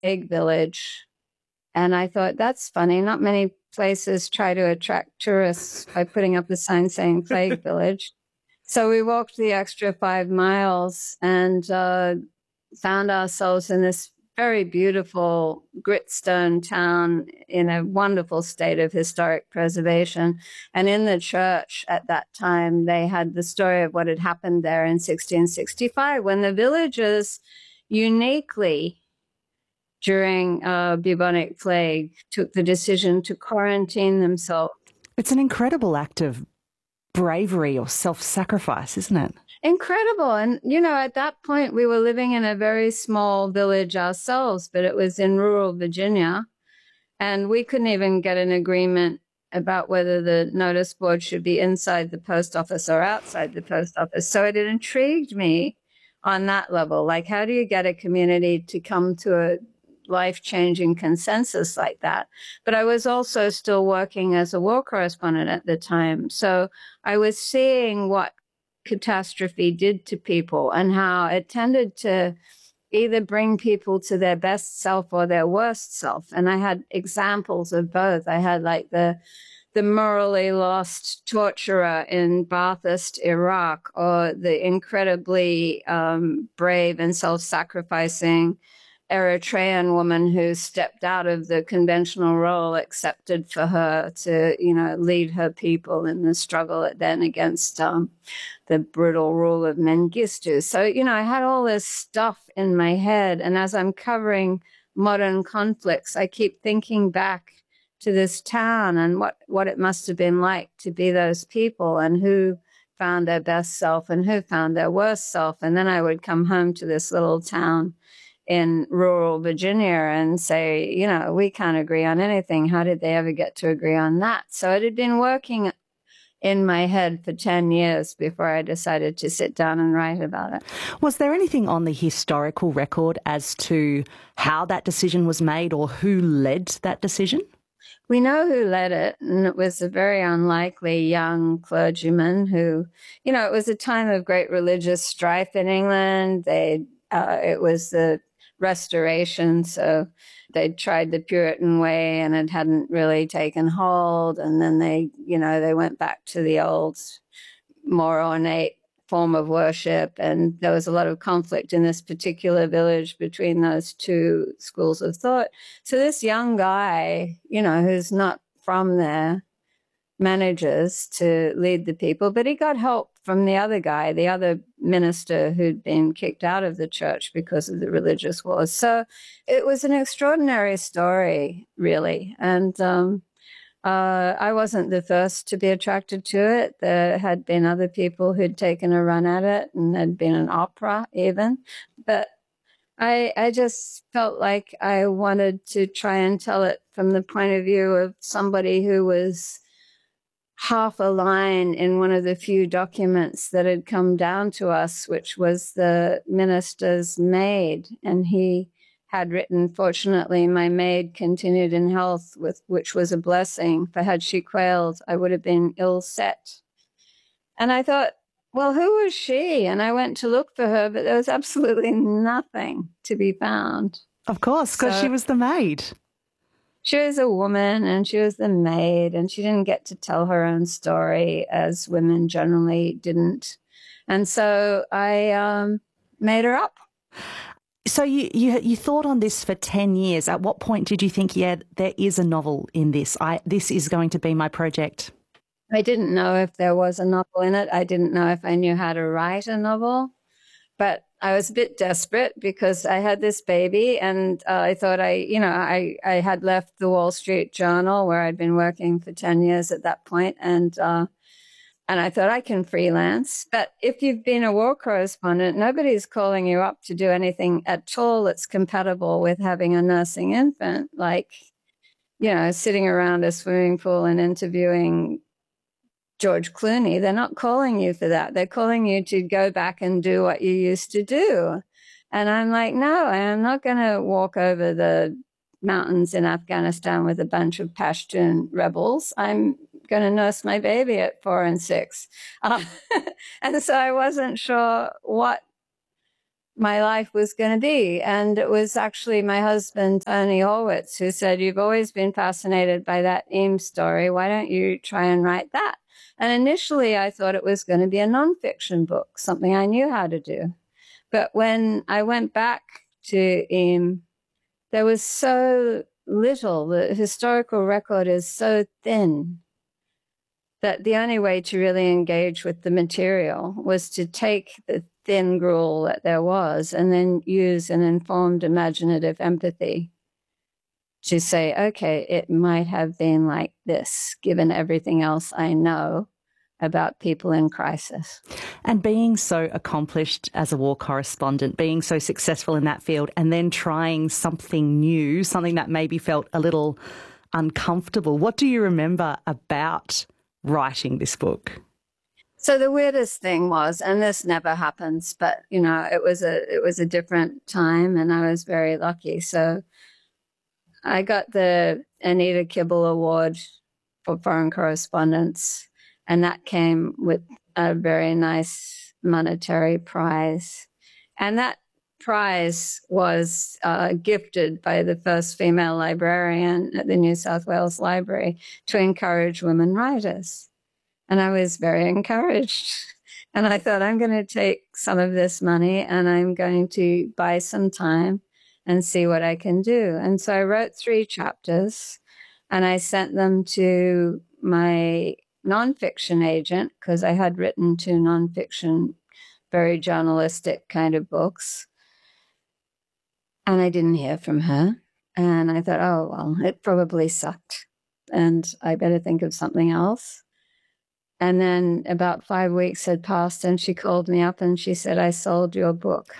Plague Village. And I thought, that's funny. Not many places try to attract tourists by putting up a sign saying Plague Village. So we walked the extra 5 miles and found ourselves in this very beautiful gritstone town in a wonderful state of historic preservation. And in the church at that time, they had the story of what had happened there in 1665 when the villagers uniquely during bubonic plague took the decision to quarantine themselves. It's an incredible act of bravery or self-sacrifice, isn't it? Incredible. And, at that point, we were living in a very small village ourselves, but it was in rural Virginia. And we couldn't even get an agreement about whether the notice board should be inside the post office or outside the post office. So it intrigued me on that level. Like, how do you get a community to come to a life-changing consensus like that? But I was also still working as a war correspondent at the time. So I was seeing what catastrophe did to people and how it tended to either bring people to their best self or their worst self. And I had examples of both. I had like the morally lost torturer in Ba'athist Iraq, or the incredibly brave and self-sacrificing Eritrean woman who stepped out of the conventional role accepted for her to, lead her people in the struggle then against the brutal rule of Mengistu. So, I had all this stuff in my head. And as I'm covering modern conflicts, I keep thinking back to this town and what it must have been like to be those people and who found their best self and who found their worst self. And then I would come home to this little town in rural Virginia and say, we can't agree on anything. How did they ever get to agree on that? So it had been working in my head for 10 years before I decided to sit down and write about it. Was there anything on the historical record as to how that decision was made or who led that decision? We know who led it, and it was a very unlikely young clergyman who, it was a time of great religious strife in England. It was the Restoration, so they'd tried the Puritan way and it hadn't really taken hold. And then they went back to the old, more ornate form of worship. And there was a lot of conflict in this particular village between those two schools of thought. So this young guy, who's not from there, manages to lead the people, but he got help from the other guy, the other minister who'd been kicked out of the church because of the religious wars. So it was an extraordinary story, really. And I wasn't the first to be attracted to it. There had been other people who'd taken a run at it, and there'd been an opera even. But I just felt like I wanted to try and tell it from the point of view of somebody who was half a line in one of the few documents that had come down to us, which was the minister's maid. And he had written, "Fortunately, my maid continued in health, which was a blessing, for had she quailed, I would have been ill set." And I thought, well, who was she? And I went to look for her, but there was absolutely nothing to be found. Of course, because she was the maid. She was a woman and she was the maid, and she didn't get to tell her own story, as women generally didn't. And so I made her up. So you thought on this for 10 years. At what point did you think, there is a novel in this? This is going to be my project? I didn't know if there was a novel in it. I didn't know if I knew how to write a novel. But I was a bit desperate because I had this baby, and I thought I had left the Wall Street Journal where I'd been working for 10 years at that point, and I thought I can freelance. But if you've been a war correspondent, nobody's calling you up to do anything at all that's compatible with having a nursing infant, like, sitting around a swimming pool and interviewing George Clooney. They're not calling you for that. They're calling you to go back and do what you used to do. And I'm like, no, I'm not going to walk over the mountains in Afghanistan with a bunch of Pashtun rebels. I'm going to nurse my baby at 4 and 6. And so I wasn't sure what my life was going to be. And it was actually my husband, Tony Horwitz, who said, "You've always been fascinated by that Eames story. Why don't you try and write that?" And initially I thought it was going to be a nonfiction book, something I knew how to do. But when I went back to Eames, there was so little. The historical record is so thin that the only way to really engage with the material was to take the thin gruel that there was and then use an informed imaginative empathy to say, okay, it might have been like this, given everything else I know about people in crisis. And being so accomplished as a war correspondent, being so successful in that field, and then trying something new, something that maybe felt a little uncomfortable. What do you remember about writing this book? So the weirdest thing was, and this never happens, but you know, it was a different time, and I was very lucky. So I got the Anita Kibble Award for foreign correspondence, and that came with a very nice monetary prize. And that prize was gifted by the first female librarian at the New South Wales Library to encourage women writers. And I was very encouraged. And I thought, I'm going to take some of this money and I'm going to buy some time and see what I can do. And so I wrote 3 chapters and I sent them to my nonfiction agent, because I had written 2 nonfiction, very journalistic kind of books. And I didn't hear from her. And I thought, oh, well, it probably sucked. And I better think of something else. And then about 5 weeks had passed and she called me up and she said, "I sold your book."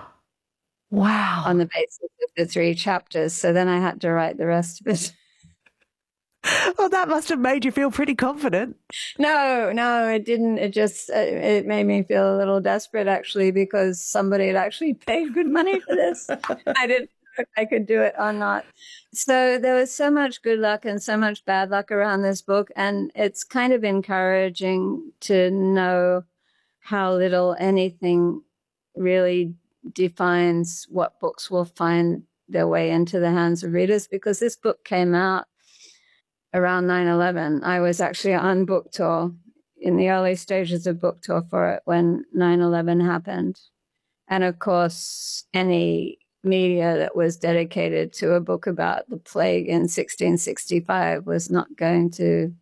Wow. On the basis of the 3 chapters. So then I had to write the rest of it. Well, that must have made you feel pretty confident. No, it didn't. It just, it made me feel a little desperate, actually, because somebody had actually paid good money for this. I didn't know if I could do it or not. So there was so much good luck and so much bad luck around this book. And it's kind of encouraging to know how little anything really defines what books will find their way into the hands of readers, because this book came out around 9/11. I was actually on book tour, in the early stages of book tour for it, when 9/11 happened. And of course, any media that was dedicated to a book about the plague in 1665 was not going to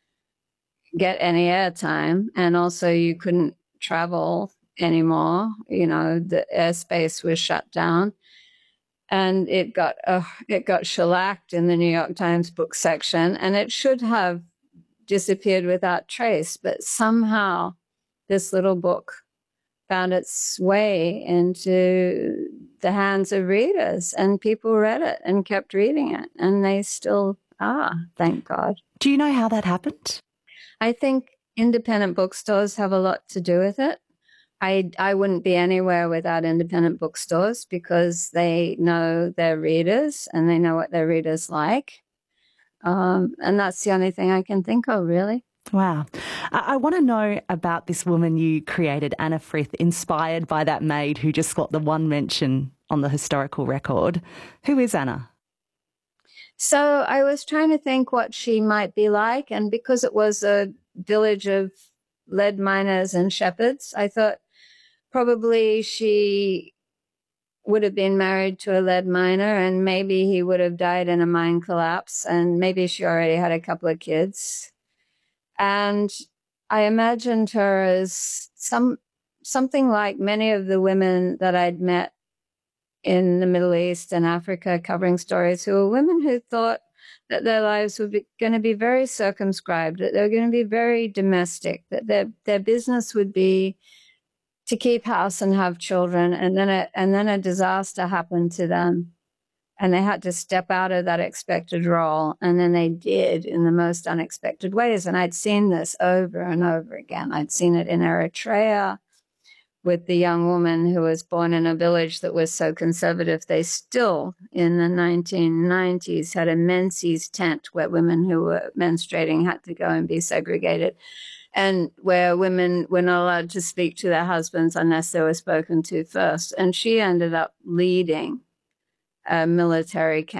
get any airtime. And also you couldn't travel anymore. You know, the airspace was shut down. And it got shellacked in the New York Times book section, and it should have disappeared without trace. But somehow this little book found its way into the hands of readers, and people read it and kept reading it, and they still are, thank God. Do you know how that happened? I think independent bookstores have a lot to do with it. I wouldn't be anywhere without independent bookstores, because they know their readers and they know what their readers like. And that's the only thing I can think of, really. Wow. I want to know about this woman you created, Anna Frith, inspired by that maid who just got the one mention on the historical record. Who is Anna? So I was trying to think what she might be like. And because it was a village of lead miners and shepherds, I thought probably she would have been married to a lead miner, and maybe he would have died in a mine collapse, and maybe she already had a couple of kids. And I imagined her as something like many of the women that I'd met in the Middle East and Africa covering stories, who were women who thought that their lives were going to be very circumscribed, that they were going to be very domestic, that their business would be to keep house and have children, and then a disaster happened to them, and they had to step out of that expected role, and then they did in the most unexpected ways. And I'd seen this over and over again. I'd seen it in Eritrea with the young woman who was born in a village that was so conservative, they still, in the 1990s, had a menses tent where women who were menstruating had to go and be segregated. and where women were not allowed to speak to their husbands unless they were spoken to first. And she ended up leading a military camp.